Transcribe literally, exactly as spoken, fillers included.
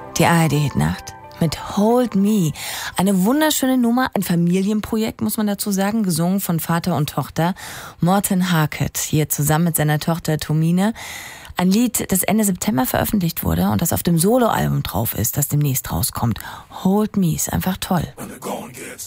Die A R D-Hitnacht mit Hold Me. Eine wunderschöne Nummer, ein Familienprojekt, muss man dazu sagen, gesungen von Vater und Tochter. Morten Harket, hier zusammen mit seiner Tochter Tomine. Ein Lied, das Ende September veröffentlicht wurde und das auf dem Soloalbum drauf ist, das demnächst rauskommt. Hold Me ist einfach toll.